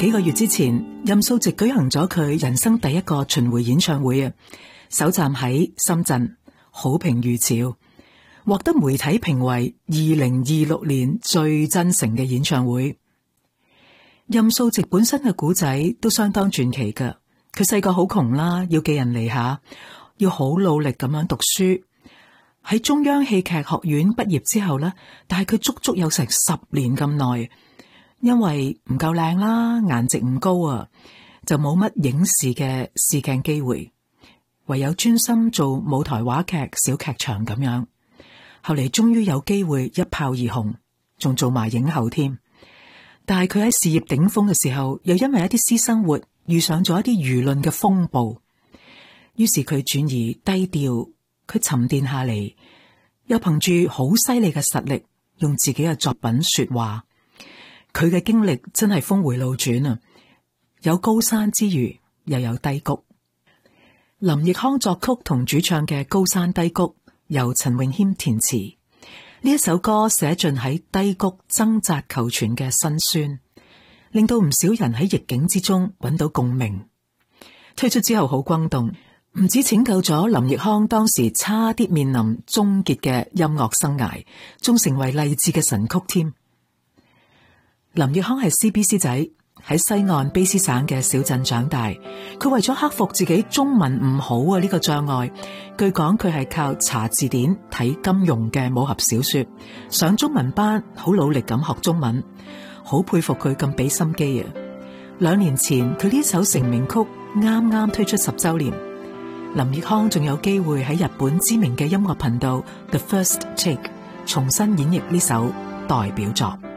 幾個月之前，任素汐舉行咗佢人生第一個巡迴演唱會啊，首站喺深圳，好評如潮，獲得媒體評為2026年最真誠嘅演唱會。任素汐本身嘅古仔都相當傳奇㗎，佢細個好窮啦，要寄人籬下，要好努力咁樣讀書。喺中央戲劇學院畢業之後呢，但係佢足足有成10年咁耐，因為唔夠靚啦，顏值唔高啊，就冇乜影視嘅試鏡機會，唯有專心做舞台話劇、小劇場咁樣。後嚟終於有機會一炮而紅，仲做埋影后添。但係佢喺事業頂峰嘅時候，又因為一啲私生活遇上咗一啲輿論嘅風暴，於是佢轉移低調，佢沉澱下嚟，又憑住好犀利嘅實力，用自己嘅作品說話。佢嘅經歷真係峰回路轉啊，有高山之餘，又有低谷。林奕匡作曲同主唱嘅《高山低谷》，由陳詠謙填詞。呢一首歌寫盡喺低谷掙扎求存嘅辛酸，令到唔少人喺逆境之中揾到共鳴。推出之後好轟動，唔止拯救咗林奕匡當時差啲面臨終結嘅音樂生涯，仲成為勵志嘅神曲添。林奕匡係 CBC 仔，喺西岸卑詩省嘅小鎮長大。佢為咗克服自己中文唔好啊呢個障礙，據講佢係靠查字典、睇金庸嘅武俠小說，上中文班，好努力咁學中文。好佩服佢咁俾心機啊！2年前佢呢首成名曲啱啱推出10週年，林奕匡仲有機會喺日本知名嘅音樂頻道 The First Take 重新演繹呢首代表作。